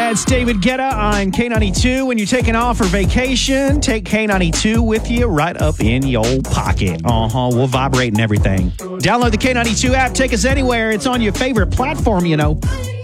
It's David Guetta on K92. When you're taking off for vacation, take K92 with you right up in your pocket. We'll vibrate and everything. Download the K92 app. Take us anywhere. It's on your favorite platform, you know.